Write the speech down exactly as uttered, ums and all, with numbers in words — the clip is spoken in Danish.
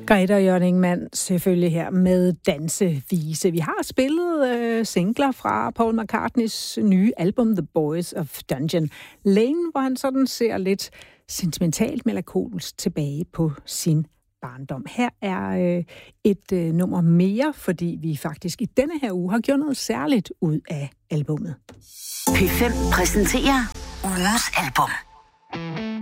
Greta Jørgeningmann selvfølgelig her med Dansevise. Vi har spillet øh, singler fra Paul McCartneys nye album The Boys of Dungeon Lane, hvor han sådan ser lidt sentimentalt melankolsk tilbage på sin barndom. Her er øh, et øh, nummer mere, fordi vi faktisk i denne her uge har gjort noget særligt ud af albummet. P fem præsenterer ugens album.